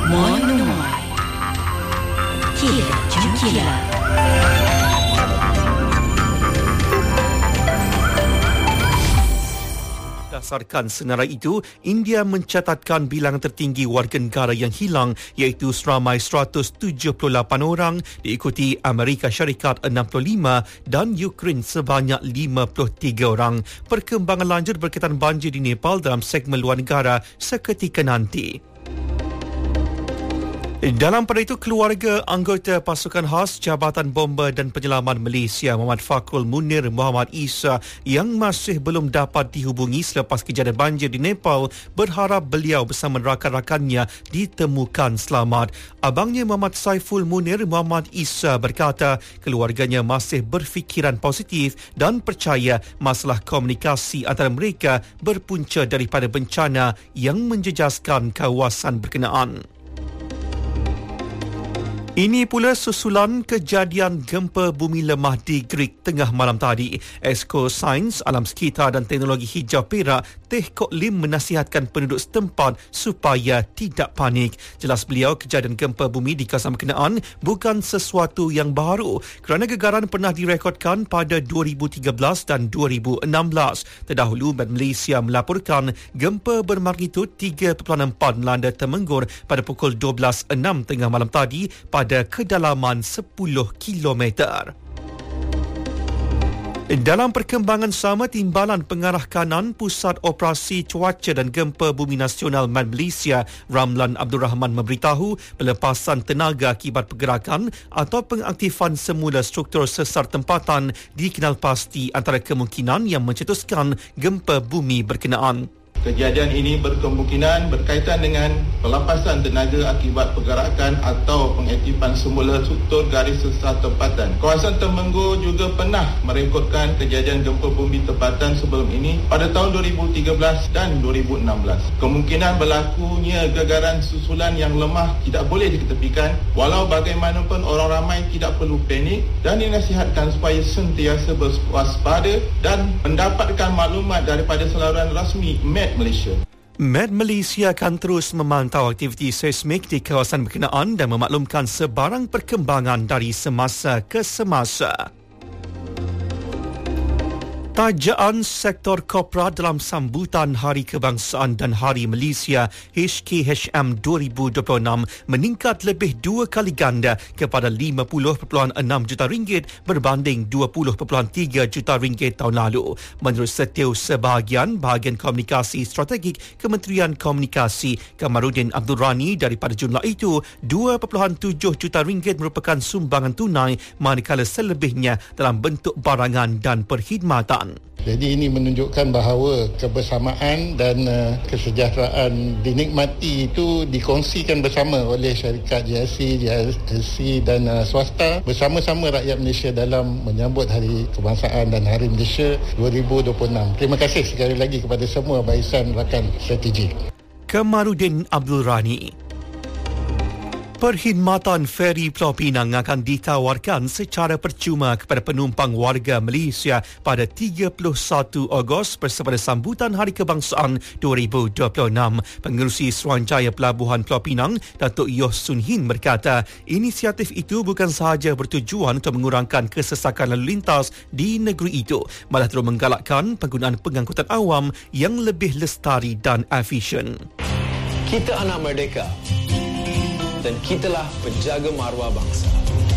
Monoai. Kira Jukila. Berdasarkan senarai itu, India mencatatkan bilangan tertinggi warga negara yang hilang iaitu seramai 178 orang, diikuti Amerika Syarikat 65 dan Ukraine sebanyak 53 orang. Perkembangan lanjut berkaitan banjir di Nepal dalam segmen luar negara seketika nanti. Dalam pada itu, keluarga anggota pasukan khas Jabatan Bomba dan Penyelaman Malaysia Muhammad Fakul Munir Muhammad Isa yang masih belum dapat dihubungi selepas kejadian banjir di Nepal berharap beliau bersama rakan-rakannya ditemukan selamat. Abangnya Muhammad Saiful Munir Muhammad Isa berkata keluarganya masih berfikiran positif dan percaya masalah komunikasi antara mereka berpunca daripada bencana yang menjejaskan kawasan berkenaan. Ini pula susulan kejadian gempa bumi lemah di Greek tengah malam tadi. Esko Sains Alam Sekitar dan Teknologi Hijau Perak Teh Kok Lim menasihatkan penduduk setempat supaya tidak panik. Jelas beliau, kejadian gempa bumi di kawasan berkenaan bukan sesuatu yang baru kerana gegaran pernah direkodkan pada 2013 dan 2016. Terdahulu, Met Malaysia melaporkan gempa bermagnitud 3.4 melanda Temenggur pada pukul 12.06 tengah malam tadi pada kedalaman 10 kilometer. Dalam perkembangan sama, Timbalan Pengarah Kanan Pusat Operasi Cuaca dan Gempa Bumi Nasional Met Malaysia Ramlan Abdul Rahman memberitahu pelepasan tenaga akibat pergerakan atau pengaktifan semula struktur sesar tempatan dikenal pasti antara kemungkinan yang mencetuskan gempa bumi berkenaan. Kejadian ini berkemungkinan berkaitan dengan pelepasan tenaga akibat pergerakan atau pengaktifan semula struktur garis sesar tempatan. Kawasan Temenggur juga pernah merekodkan kejadian gempa bumi tempatan sebelum ini pada tahun 2013 dan 2016. Kemungkinan berlakunya gegaran susulan yang lemah tidak boleh diketepikan, walau bagaimanapun orang ramai tidak perlu panik dan dinasihatkan supaya sentiasa berwaspada dan mendapatkan maklumat daripada saluran rasmi Malaysia. Met Malaysia akan terus memantau aktiviti seismik di kawasan berkenaan dan memaklumkan sebarang perkembangan dari semasa ke semasa. Tajaan sektor korporat dalam sambutan Hari Kebangsaan dan Hari Malaysia HKHM 2026 meningkat lebih 2 kali ganda kepada 50.6 juta ringgit berbanding 20.3 juta ringgit tahun lalu. Menurut Setiausaha Bahagian Komunikasi Strategik Kementerian Komunikasi Kamarudin Abdul Rani, daripada jumlah itu 2.7 juta ringgit merupakan sumbangan tunai, manakala selebihnya dalam bentuk barangan dan perkhidmatan. Jadi ini menunjukkan bahawa kebersamaan dan kesejahteraan dinikmati itu dikongsikan bersama oleh syarikat GIC, JLC dan swasta bersama-sama rakyat Malaysia dalam menyambut Hari Kebangsaan dan Hari Malaysia 2026. Terima kasih sekali lagi kepada semua barisan rakan strategik. Kamarudin Abdul Rani. Perkhidmatan feri Pulau Pinang akan ditawarkan secara percuma kepada penumpang warga Malaysia pada 31 Ogos bersama sambutan Hari Kebangsaan 2026. Pengerusi Suruhanjaya Pelabuhan Pulau Pinang, Datuk Yoh Sun Hin berkata, inisiatif itu bukan sahaja bertujuan untuk mengurangkan kesesakan lalu lintas di negeri itu, malah terus menggalakkan penggunaan pengangkutan awam yang lebih lestari dan efisien. Kita anak merdeka dan kitalah penjaga maruah bangsa.